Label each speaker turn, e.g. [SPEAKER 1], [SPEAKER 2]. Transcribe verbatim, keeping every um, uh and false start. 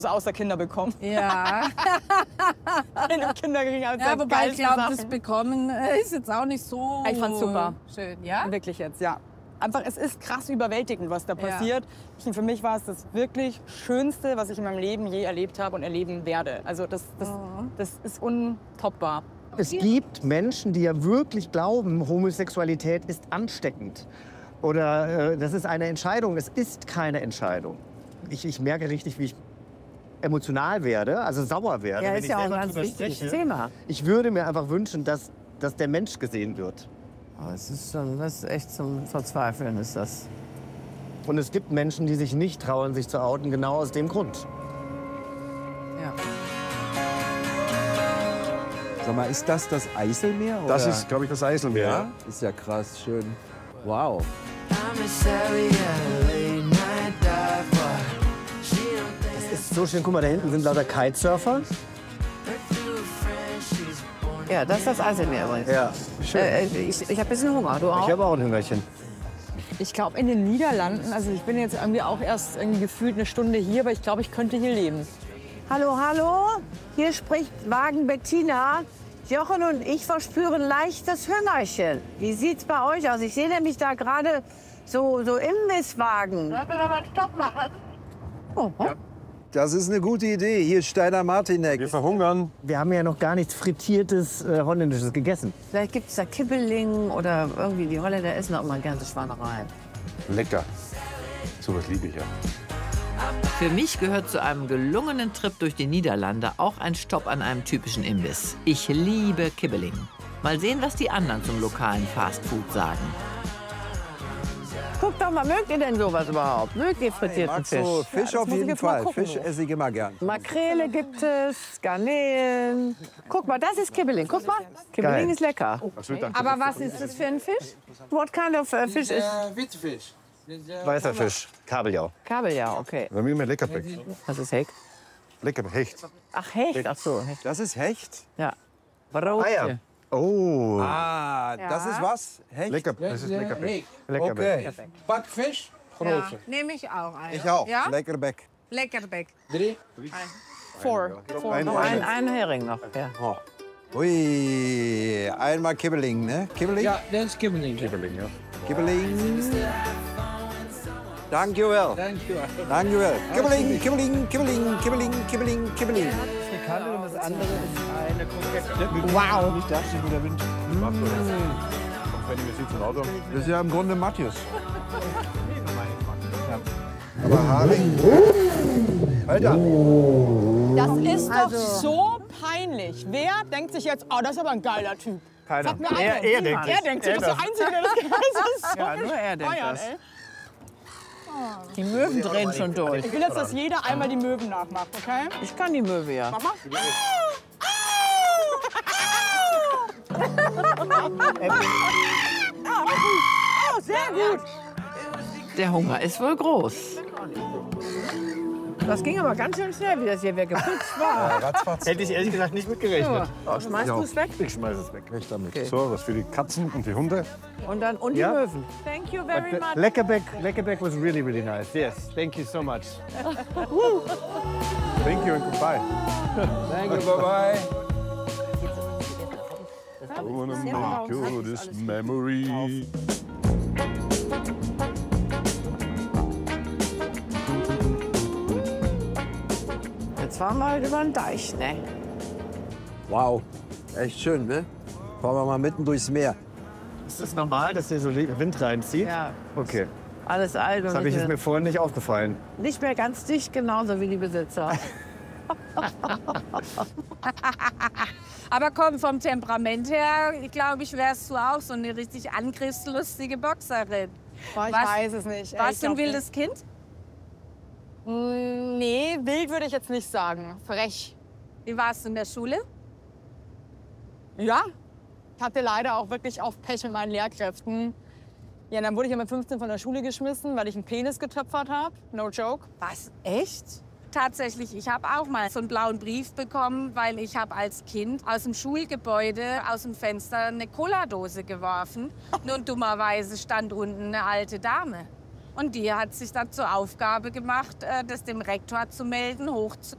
[SPEAKER 1] außer Kinder bekommen.
[SPEAKER 2] Ja.
[SPEAKER 1] In dem Kinderkrieg haben
[SPEAKER 2] Ja, wobei ich glaube, das Bekommen ist jetzt auch nicht so
[SPEAKER 1] Ich fand's super.
[SPEAKER 2] schön, ja?
[SPEAKER 1] Wirklich jetzt, ja. Einfach, es ist krass überwältigend, was da passiert. Ja. Für mich war es das wirklich Schönste, was ich in meinem Leben je erlebt habe und erleben werde. Also das, das, oh. das ist untoppbar.
[SPEAKER 3] Es gibt Menschen, die ja wirklich glauben, Homosexualität ist ansteckend. Oder äh, das ist eine Entscheidung. Es ist keine Entscheidung. Ich, ich merke richtig, wie ich emotional werde, also sauer werde.
[SPEAKER 2] Ja,
[SPEAKER 3] wenn
[SPEAKER 2] ist
[SPEAKER 3] ich
[SPEAKER 2] ja auch ein
[SPEAKER 3] selber
[SPEAKER 2] ganz
[SPEAKER 3] drüber
[SPEAKER 2] wichtiges
[SPEAKER 3] spreche.
[SPEAKER 2] Thema.
[SPEAKER 3] Ich würde mir einfach wünschen, dass, dass der Mensch gesehen wird.
[SPEAKER 2] Oh, es ist schon, das ist echt zum Verzweifeln, ist das.
[SPEAKER 3] Und es gibt Menschen, die sich nicht trauen, sich zu outen, genau aus dem Grund.
[SPEAKER 2] Ja.
[SPEAKER 4] Sag mal, ist das das Eiselmeer? Oder?
[SPEAKER 5] Das ist, glaube ich, das Eiselmeer.
[SPEAKER 4] Ja? Ist ja krass, schön. Wow.
[SPEAKER 3] Das ist so schön. Guck mal, da hinten sind lauter Kitesurfer.
[SPEAKER 2] Ja, das ist das Eiselmeer übrigens.
[SPEAKER 3] Ja, schön.
[SPEAKER 2] Äh, ich ich habe ein bisschen Hunger, du auch?
[SPEAKER 3] Ich habe auch ein Hüngerchen.
[SPEAKER 1] Ich glaube, in den Niederlanden, also ich bin jetzt irgendwie auch erst irgendwie gefühlt eine Stunde hier, aber ich glaube, ich könnte hier leben.
[SPEAKER 6] Hallo, hallo, hier spricht Wagen Bettina. Jochen und ich verspüren leichtes Hüngerchen. Wie sieht's bei euch aus? Ich sehe nämlich da gerade so, so Imbisswagen. Sollen wir mal einen Stopp machen?
[SPEAKER 2] Oh,
[SPEAKER 4] ja. Das ist eine gute Idee. Hier ist Steiner Martinek.
[SPEAKER 5] Wir verhungern.
[SPEAKER 3] Wir haben ja noch gar nichts Frittiertes äh, Holländisches gegessen.
[SPEAKER 2] Vielleicht gibt es da Kibbeling oder irgendwie, die Holländer essen auch mal gerne Schweinereien.
[SPEAKER 5] Lecker. So was liebe ich ja.
[SPEAKER 7] Für mich gehört zu einem gelungenen Trip durch die Niederlande auch ein Stopp an einem typischen Imbiss. Ich liebe Kibbeling. Mal sehen, was die anderen zum lokalen Fastfood sagen.
[SPEAKER 2] Guck doch mal, mögt ihr denn sowas überhaupt? Mögt ihr frittierten Fisch?
[SPEAKER 4] So, Fisch
[SPEAKER 1] Ja,
[SPEAKER 4] auf jeden Fall. Fisch esse ich immer gern.
[SPEAKER 2] Makrele gibt es, Garnelen. Guck mal, das ist Kibbeling. Guck mal, Kibbeling
[SPEAKER 3] Geil.
[SPEAKER 2] ist lecker.
[SPEAKER 6] Aber was ist das für ein Fisch?
[SPEAKER 2] What kind of uh, fish is?
[SPEAKER 8] Witte vis.
[SPEAKER 3] Weißer Fisch, Kabeljau.
[SPEAKER 2] Kabeljau, okay.
[SPEAKER 5] Wir haben immer Leckerbeck.
[SPEAKER 2] Was ist Heck?
[SPEAKER 5] Lecker Hecht.
[SPEAKER 2] Ach, Hecht. Ach so, Hecht.
[SPEAKER 4] Das ist Hecht?
[SPEAKER 2] Ja. Brot.
[SPEAKER 3] Ah ja. Oh.
[SPEAKER 4] Ah, das ist was? Hecht?
[SPEAKER 5] Lecker, das ist Leckerbeck.
[SPEAKER 4] Okay.
[SPEAKER 8] Bakvis, grote.
[SPEAKER 6] Nehme ich auch einen.
[SPEAKER 4] Ich auch.
[SPEAKER 6] Ja?
[SPEAKER 4] Leckerbeck.
[SPEAKER 6] Leckerbeck.
[SPEAKER 8] Drie.
[SPEAKER 1] Four. Four.
[SPEAKER 3] Ein-
[SPEAKER 2] Noch ein, ein Hering noch. Ja.
[SPEAKER 4] Oh. Ui, einmal Kibbeling, ne? Kibbeling?
[SPEAKER 8] Ja, dat is kibbeling.
[SPEAKER 5] Kibbeling, ja.
[SPEAKER 4] Kibbeling. Dankjewel.
[SPEAKER 8] Dankjewel.
[SPEAKER 4] Dankjewel. Kibbeling, Kibbeling, Kibbeling, Kibbeling, Kibbeling, Kibbeling.
[SPEAKER 3] Frikandel und das andere ist eine komplette...
[SPEAKER 5] Wow. Nicht da, wo der Wind. Mm. Wenn ihr sieht von Auto.
[SPEAKER 4] Das ist ja im Grunde Matthias. Aber Haring. Alter.
[SPEAKER 1] Das ist doch
[SPEAKER 6] Also-
[SPEAKER 1] so peinlich. Wer denkt sich jetzt, oh, das ist aber ein geiler Typ?
[SPEAKER 3] Keiner.
[SPEAKER 1] Sag mir
[SPEAKER 3] Er,
[SPEAKER 1] einer.
[SPEAKER 3] er denkt
[SPEAKER 1] Er
[SPEAKER 3] es.
[SPEAKER 1] denkt
[SPEAKER 3] Er
[SPEAKER 1] sich, das ist der Einzige, der das kennt. Das ist so
[SPEAKER 2] Ja, nur er denkt
[SPEAKER 1] bescheuert,
[SPEAKER 2] das.
[SPEAKER 1] ey.
[SPEAKER 2] Die Möwen drehen schon durch.
[SPEAKER 1] Ich will jetzt, dass jeder einmal die Möwen nachmacht, okay?
[SPEAKER 2] Ich kann die Möwe ja.
[SPEAKER 1] Mach mal.
[SPEAKER 6] Oh, sehr gut.
[SPEAKER 7] Der Hunger ist wohl groß.
[SPEAKER 2] Das ging aber ganz schön schnell, wie das hier weggeputzt war.
[SPEAKER 4] Ratzfatz.
[SPEAKER 3] Hätte ich ehrlich gesagt nicht mitgerechnet.
[SPEAKER 2] Oh, schmeißt du es weg?
[SPEAKER 3] Ich schmeiß es weg.
[SPEAKER 4] Weg damit.
[SPEAKER 2] Okay.
[SPEAKER 5] So, was für die Katzen und die Hunde.
[SPEAKER 2] Und dann und
[SPEAKER 3] Ja.
[SPEAKER 2] die Möwen.
[SPEAKER 6] Thank you very much.
[SPEAKER 3] Leckerbeck, Leckerbeck was really, really nice. Yes, thank you so much.
[SPEAKER 5] Thank you and goodbye.
[SPEAKER 4] Thank you, bye bye.
[SPEAKER 5] I wanna make you this memory.
[SPEAKER 2] Jetzt fahren wir halt über den Deich, ne?
[SPEAKER 4] Wow. Echt schön, ne? Fahren wir mal mitten durchs Meer.
[SPEAKER 3] Ist das normal, dass hier so Wind reinzieht?
[SPEAKER 2] Ja.
[SPEAKER 3] Okay.
[SPEAKER 2] Alles alt
[SPEAKER 3] Das
[SPEAKER 2] und
[SPEAKER 3] habe ich
[SPEAKER 2] nicht
[SPEAKER 3] ist
[SPEAKER 2] mehr,
[SPEAKER 3] mir vorhin nicht aufgefallen.
[SPEAKER 2] nicht mehr ganz dicht, genauso wie die Besitzer.
[SPEAKER 6] Aber komm, vom Temperament her, glaube ich, wärst du auch so eine richtig angriffslustige Boxerin.
[SPEAKER 1] Boah, ich
[SPEAKER 6] Was-
[SPEAKER 1] weiß es nicht. ey,
[SPEAKER 6] Warst
[SPEAKER 1] ich
[SPEAKER 6] du ein
[SPEAKER 1] glaub
[SPEAKER 6] wildes Kind?
[SPEAKER 1] nicht. Mm, Nee, wild würde ich jetzt nicht sagen. Frech.
[SPEAKER 6] Wie warst du in der Schule?
[SPEAKER 1] Ja. Ich hatte leider auch wirklich auf Pech mit meinen Lehrkräften. Ja, dann wurde ich ja mit fünfzehn von der Schule geschmissen, weil ich einen Penis getöpfert habe. No joke.
[SPEAKER 6] Was, echt? Tatsächlich, ich habe auch mal so einen blauen Brief bekommen, weil ich habe als Kind aus dem Schulgebäude aus dem Fenster eine Cola-Dose geworfen. Nun dummerweise stand unten eine alte Dame. Und die hat sich dann zur Aufgabe gemacht, äh, das dem Rektor zu melden, hoch zu